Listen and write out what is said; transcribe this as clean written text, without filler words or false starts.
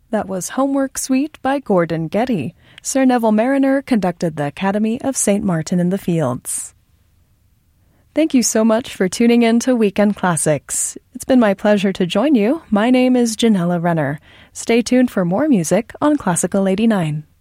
That was Homework Suite by Gordon Getty. Sir Neville Mariner conducted the Academy of St. Martin in the Fields. Thank you so much for tuning in to Weekend Classics. It's been my pleasure to join you. My name is Janella Renner. Stay tuned for more music on Classical 89.